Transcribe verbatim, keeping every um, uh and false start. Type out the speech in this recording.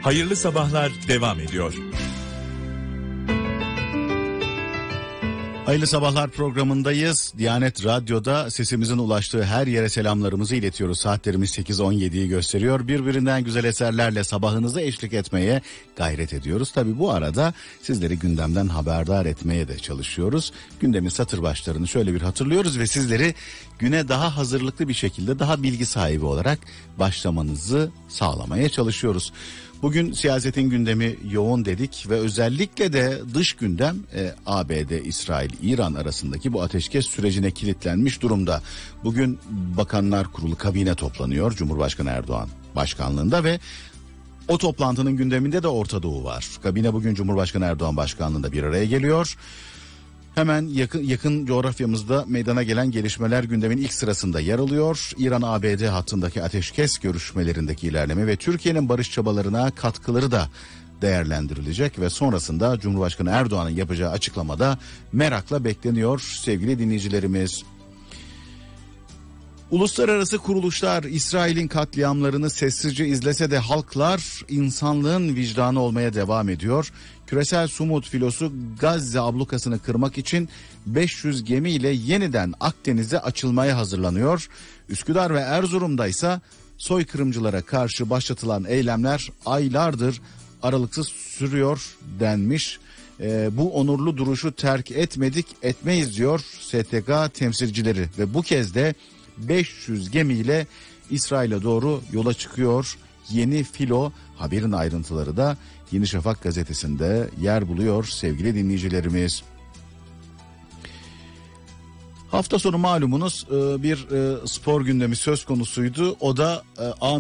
Hayırlı sabahlar devam ediyor. Hayırlı sabahlar programındayız. Diyanet Radyo'da sesimizin ulaştığı her yere selamlarımızı iletiyoruz. Saatlerimiz sekiz on yediyi gösteriyor. Birbirinden güzel eserlerle sabahınızı eşlik etmeye gayret ediyoruz. Tabii bu arada sizleri gündemden haberdar etmeye de çalışıyoruz. Gündemin satır başlarını şöyle bir hatırlıyoruz ve sizleri güne daha hazırlıklı bir şekilde, daha bilgi sahibi olarak başlamanızı sağlamaya çalışıyoruz. Bugün siyasetin gündemi yoğun dedik ve özellikle de dış gündem e, A B D, İsrail, İran arasındaki bu ateşkes sürecine kilitlenmiş durumda. Bugün Bakanlar Kurulu kabine toplanıyor Cumhurbaşkanı Erdoğan başkanlığında ve o toplantının gündeminde de Orta Doğu var. Kabine bugün Cumhurbaşkanı Erdoğan başkanlığında bir araya geliyor. Hemen yakın, yakın coğrafyamızda meydana gelen gelişmeler gündemin ilk sırasında yer alıyor. İran-A B D hattındaki ateşkes görüşmelerindeki ilerleme ve Türkiye'nin barış çabalarına katkıları da değerlendirilecek ve sonrasında Cumhurbaşkanı Erdoğan'ın yapacağı açıklamada merakla bekleniyor sevgili dinleyicilerimiz. Uluslararası kuruluşlar İsrail'in katliamlarını sessizce izlese de halklar insanlığın vicdanı olmaya devam ediyor. Küresel Sumut filosu Gazze ablukasını kırmak için beş yüz gemiyle yeniden Akdeniz'e açılmaya hazırlanıyor. Üsküdar ve Erzurum'da ise soykırımcılara karşı başlatılan eylemler aylardır aralıksız sürüyor denmiş. Ee, bu onurlu duruşu terk etmedik, etmeyiz diyor S T K temsilcileri ve bu kez de beş yüz gemiyle İsrail'e doğru yola çıkıyor. Yeni filo, haberin ayrıntıları da Yeni Şafak gazetesinde yer buluyor sevgili dinleyicilerimiz. Hafta sonu malumunuz bir spor gündemi söz konusuydu. O da